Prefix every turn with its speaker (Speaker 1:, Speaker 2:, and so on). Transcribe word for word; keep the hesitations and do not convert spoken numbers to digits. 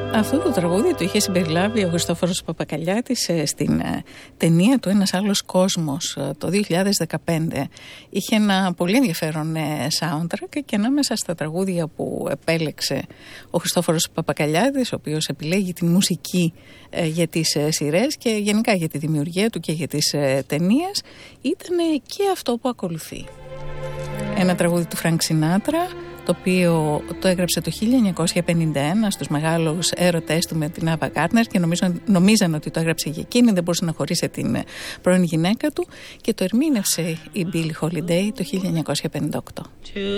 Speaker 1: Αυτό το τραγούδι το είχε συμπεριλάβει ο Χριστόφορος Παπακαλιάτης στην ταινία του «Ένας άλλος κόσμος» το δύο χιλιάδες δεκαπέντε. Είχε ένα πολύ ενδιαφέρον soundtrack και ανάμεσα στα τραγούδια που επέλεξε ο Χριστόφορος Παπακαλιάτης, ο οποίος επιλέγει τη μουσική για τις σειρές και γενικά για τη δημιουργία του και για τις ταινίες, ήταν και αυτό που ακολουθεί. Ένα τραγούδι του Φρανκ Σινάτρα, το οποίο το έγραψε το χίλια εννιακόσια πενήντα ένα στους μεγάλους έρωτές του με την Άβα Γκάρνερ και νομίζαν, νομίζαν ότι το έγραψε για εκείνη, δεν μπορούσε να χωρίσει την πρώην γυναίκα του, και το ερμήνευσε η Μπίλι Χολιντέι το χίλια εννιακόσια πενήντα οκτώ.